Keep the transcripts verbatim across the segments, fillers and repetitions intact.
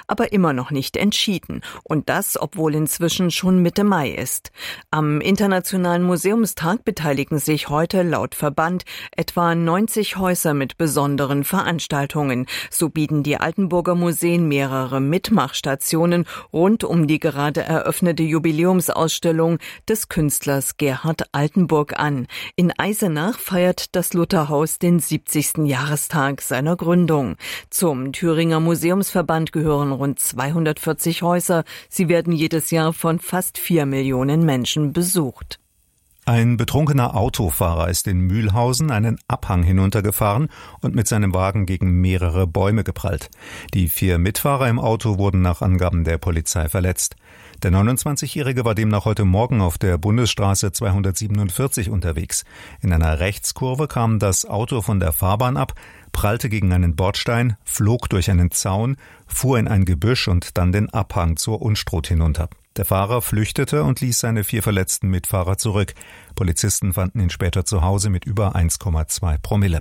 aber immer noch nicht entschieden. Und das, obwohl inzwischen schon Mitte Mai ist. Am Internationalen Museumstag beteiligen sich heute laut Verband etwa neunzig Häuser mit besonderen Veranstaltungen. So bieten die Altenburger Museen mehrere Mitmachstationen rund um die gerade eröffnete Jubiläumsausstellung des Künstlers Gerhard Altenburg an. In Eisenach feiert das Lutherhaus den siebzigsten Jahrestag seiner Gründung. Zum Thüringer Museumsverband gehören rund zweihundertvierzig Häuser. Sie werden jedes Jahr von fast vier Millionen Menschen besucht. Ein betrunkener Autofahrer ist in Mühlhausen einen Abhang hinuntergefahren und mit seinem Wagen gegen mehrere Bäume geprallt. Die vier Mitfahrer im Auto wurden nach Angaben der Polizei verletzt. Der neunundzwanzigjährige war demnach heute Morgen auf der Bundesstraße zweihundertsiebenundvierzig unterwegs. In einer Rechtskurve kam das Auto von der Fahrbahn ab, prallte gegen einen Bordstein, flog durch einen Zaun, fuhr in ein Gebüsch und dann den Abhang zur Unstrut hinunter. Der Fahrer flüchtete und ließ seine vier verletzten Mitfahrer zurück. Polizisten fanden ihn später zu Hause mit über eins Komma zwei Promille.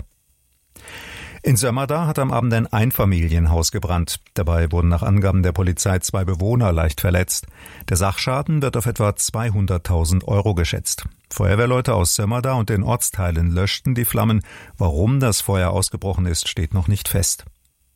In Sömmerda hat am Abend ein Einfamilienhaus gebrannt. Dabei wurden nach Angaben der Polizei zwei Bewohner leicht verletzt. Der Sachschaden wird auf etwa zweihunderttausend Euro geschätzt. Feuerwehrleute aus Sömmerda und den Ortsteilen löschten die Flammen. Warum das Feuer ausgebrochen ist, steht noch nicht fest.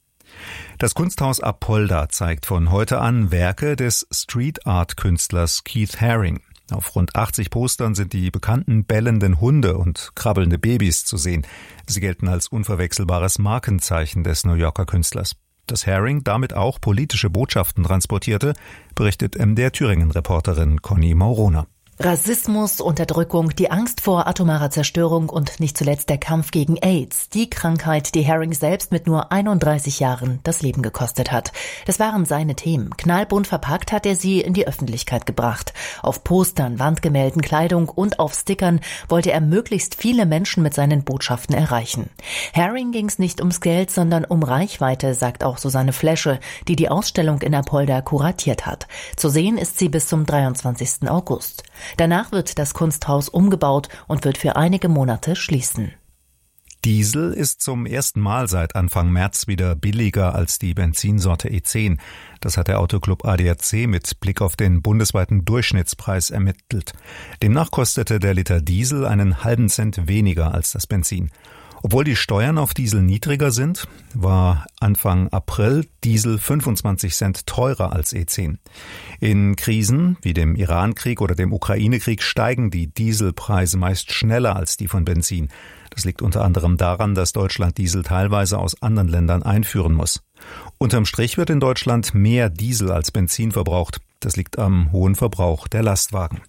Das Kunsthaus Apolda zeigt von heute an Werke des Street-Art-Künstlers Keith Haring. Auf rund achtzig Postern sind die bekannten bellenden Hunde und krabbelnde Babys zu sehen. Sie gelten als unverwechselbares Markenzeichen des New Yorker Künstlers. Dass Haring damit auch politische Botschaften transportierte, berichtet M D R-Thüringen-Reporterin Conny Mauroner. Rassismus, Unterdrückung, die Angst vor atomarer Zerstörung und nicht zuletzt der Kampf gegen AIDS. Die Krankheit, die Haring selbst mit nur einunddreißig Jahren das Leben gekostet hat. Das waren seine Themen. Knallbunt verpackt hat er sie in die Öffentlichkeit gebracht. Auf Postern, Wandgemälden, Kleidung und auf Stickern wollte er möglichst viele Menschen mit seinen Botschaften erreichen. Haring ging es nicht ums Geld, sondern um Reichweite, sagt auch Susanne Flesche, die die Ausstellung in Apolda kuratiert hat. Zu sehen ist sie bis zum dreiundzwanzigsten August. Danach wird das Kunsthaus umgebaut und wird für einige Monate schließen. Diesel ist zum ersten Mal seit Anfang März wieder billiger als die Benzinsorte E zehn. Das hat der Autoclub A D A C mit Blick auf den bundesweiten Durchschnittspreis ermittelt. Demnach kostete der Liter Diesel einen halben Cent weniger als das Benzin. Obwohl die Steuern auf Diesel niedriger sind, war Anfang April Diesel fünfundzwanzig Cent teurer als E zehn. In Krisen wie dem Irankrieg oder dem Ukraine-Krieg steigen die Dieselpreise meist schneller als die von Benzin. Das liegt unter anderem daran, dass Deutschland Diesel teilweise aus anderen Ländern einführen muss. Unterm Strich wird in Deutschland mehr Diesel als Benzin verbraucht. Das liegt am hohen Verbrauch der Lastwagen.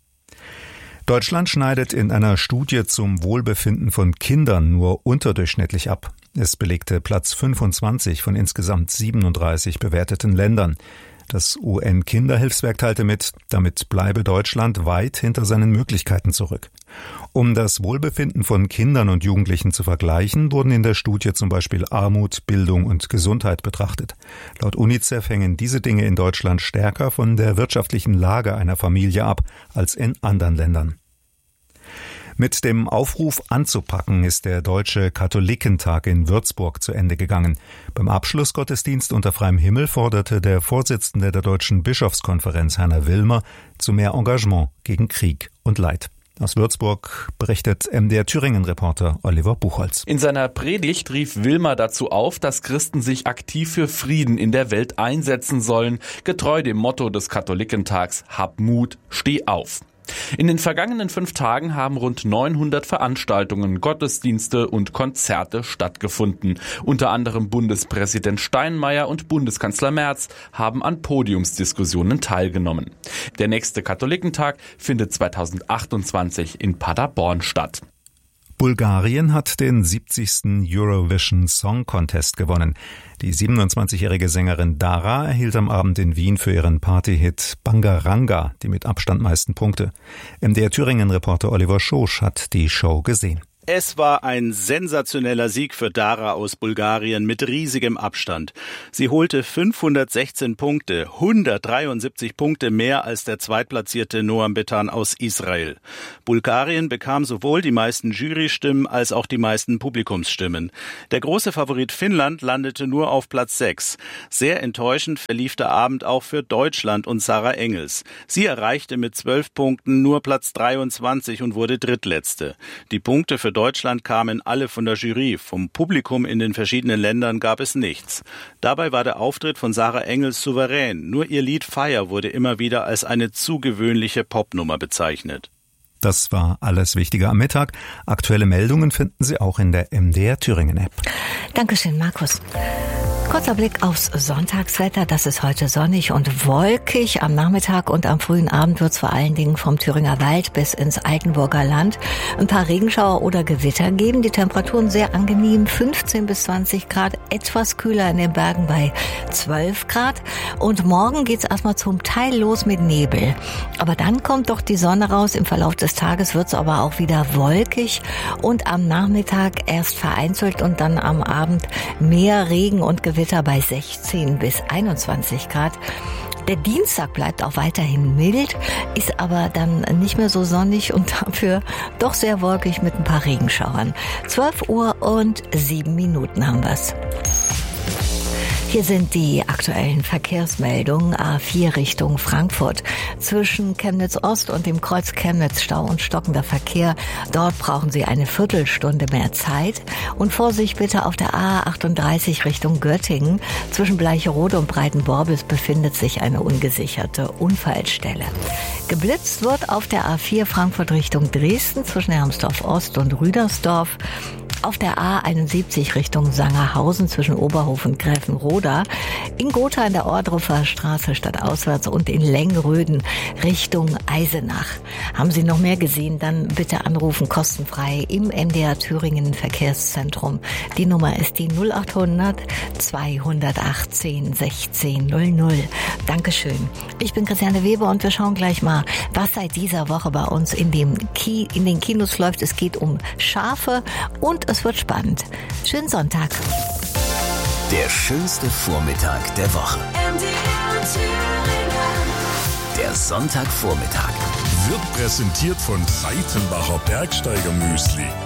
Deutschland schneidet in einer Studie zum Wohlbefinden von Kindern nur unterdurchschnittlich ab. Es belegte Platz fünfundzwanzig von insgesamt siebenunddreißig bewerteten Ländern. Das U N-Kinderhilfswerk teilte mit, damit bleibe Deutschland weit hinter seinen Möglichkeiten zurück. Um das Wohlbefinden von Kindern und Jugendlichen zu vergleichen, wurden in der Studie zum Beispiel Armut, Bildung und Gesundheit betrachtet. Laut UNICEF hängen diese Dinge in Deutschland stärker von der wirtschaftlichen Lage einer Familie ab als in anderen Ländern. Mit dem Aufruf anzupacken ist der Deutsche Katholikentag in Würzburg zu Ende gegangen. Beim Abschlussgottesdienst unter freiem Himmel forderte der Vorsitzende der Deutschen Bischofskonferenz, Heiner Wilmer, zu mehr Engagement gegen Krieg und Leid. Aus Würzburg berichtet M D R-Thüringen-Reporter Oliver Buchholz. In seiner Predigt rief Wilmer dazu auf, dass Christen sich aktiv für Frieden in der Welt einsetzen sollen, getreu dem Motto des Katholikentags: Hab Mut, steh auf. In den vergangenen fünf Tagen haben rund neunhundert Veranstaltungen, Gottesdienste und Konzerte stattgefunden. Unter anderem Bundespräsident Steinmeier und Bundeskanzler Merz haben an Podiumsdiskussionen teilgenommen. Der nächste Katholikentag findet zweitausendachtundzwanzig in Paderborn statt. Bulgarien hat den siebzigsten Eurovision Song Contest gewonnen. Die siebenundzwanzigjährige Sängerin Dara erhielt am Abend in Wien für ihren Partyhit Bangaranga die mit Abstand meisten Punkte. M D R-Thüringen-Reporter Oliver Schosch hat die Show gesehen. Es war ein sensationeller Sieg für Dara aus Bulgarien mit riesigem Abstand. Sie holte fünfhundertsechzehn Punkte, hundertdreiundsiebzig Punkte mehr als der zweitplatzierte Noam Betan aus Israel. Bulgarien bekam sowohl die meisten Jurystimmen als auch die meisten Publikumsstimmen. Der große Favorit Finnland landete nur auf Platz sechs. Sehr enttäuschend verlief der Abend auch für Deutschland und Sarah Engels. Sie erreichte mit zwölf Punkten nur Platz dreiundzwanzig und wurde Drittletzte. Die Punkte für Deutschland kamen alle von der Jury. Vom Publikum in den verschiedenen Ländern gab es nichts. Dabei war der Auftritt von Sarah Engels souverän. Nur ihr Lied Fire wurde immer wieder als eine zu gewöhnliche Popnummer bezeichnet. Das war alles Wichtige am Mittag. Aktuelle Meldungen finden Sie auch in der M D R Thüringen App. Dankeschön, Markus. Kurzer Blick aufs Sonntagswetter. Das ist heute sonnig und wolkig. Am Nachmittag und am frühen Abend wird es vor allen Dingen vom Thüringer Wald bis ins Altenburger Land ein paar Regenschauer oder Gewitter geben. Die Temperaturen sehr angenehm, fünfzehn bis zwanzig Grad, etwas kühler in den Bergen bei zwölf Grad. Und morgen geht's erstmal zum Teil los mit Nebel. Aber dann kommt doch die Sonne raus. Im Verlauf des Tages wird's aber auch wieder wolkig und am Nachmittag erst vereinzelt und dann am Abend mehr Regen und Gewitter. Gewitter bei sechzehn bis einundzwanzig Grad. Der Dienstag bleibt auch weiterhin mild, ist aber dann nicht mehr so sonnig und dafür doch sehr wolkig mit ein paar Regenschauern. zwölf Uhr und sieben Minuten haben wir's. Hier sind die aktuellen Verkehrsmeldungen. A vier Richtung Frankfurt. Zwischen Chemnitz Ost und dem Kreuz Chemnitz Stau und stockender Verkehr. Dort brauchen Sie eine Viertelstunde mehr Zeit. Und Vorsicht bitte auf der A achtunddreißig Richtung Göttingen. Zwischen Bleicherode und Breitenborbis befindet sich eine ungesicherte Unfallstelle. Geblitzt wird auf der A vier Frankfurt Richtung Dresden zwischen Hermsdorf Ost und Rüdersdorf. Auf der A einundsiebzig Richtung Sangerhausen zwischen Oberhof und Gräfenroda, in Gotha in der Ohrdruffer Straße stadtauswärts und in Lengröden Richtung Eisenach. Haben Sie noch mehr gesehen, dann bitte anrufen, kostenfrei im M D R Thüringen Verkehrszentrum. Die Nummer ist die null achthundert zweihundertachtzehn sechzehn null null. Dankeschön. Ich bin Christiane Weber und wir schauen gleich mal, was seit dieser Woche bei uns in, dem Ki- in den Kinos läuft. Es geht um Schafe und es wird spannend. Schönen Sonntag. Der schönste Vormittag der Woche. Der Sonntagvormittag wird präsentiert von Seitenbacher Bergsteiger Müsli.